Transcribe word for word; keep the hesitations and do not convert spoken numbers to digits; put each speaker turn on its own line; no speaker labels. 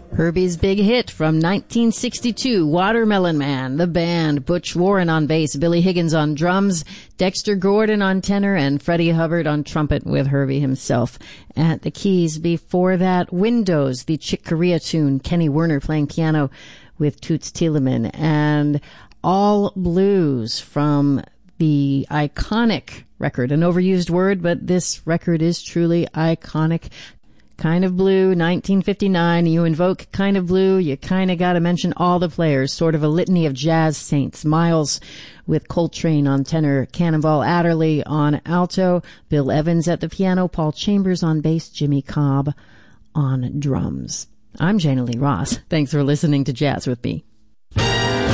Herbie's big hit from nineteen sixty-two, Watermelon Man, the band, Butch Warren on bass, Billy Higgins on drums, Dexter Gordon on tenor, and Freddie Hubbard on trumpet with Herbie himself at the keys. Before that, Windows, the Chick Corea tune, Kenny Werner playing piano with Toots Thielemans, and All Blues from the iconic record, an overused word, but this record is truly iconic. Kind of Blue, nineteen fifty-nine. You invoke Kind of Blue, you kind of got to mention all the players, sort of a litany of jazz saints. Miles with Coltrane on tenor, Cannonball Adderley on alto, Bill Evans at the piano, Paul Chambers on bass, Jimmy Cobb on drums. I'm Jana Lee Ross. Thanks for listening to Jazz with Me.